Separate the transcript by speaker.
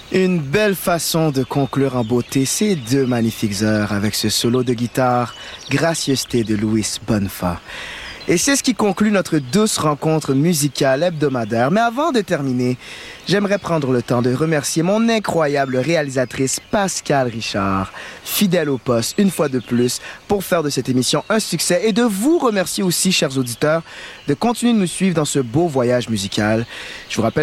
Speaker 1: Une belle façon de conclure en beauté ces deux magnifiques heures avec ce solo de guitare, Gracieuseté de Luis Bonfa. Et c'est ce qui conclut notre douce rencontre musicale hebdomadaire. Mais avant de terminer, j'aimerais prendre le temps de remercier mon incroyable réalisatrice Pascale Richard, fidèle au poste une fois de plus, pour faire de cette émission un succès et de vous remercier aussi, chers auditeurs, de continuer de nous suivre dans ce beau voyage musical. Je vous rappelle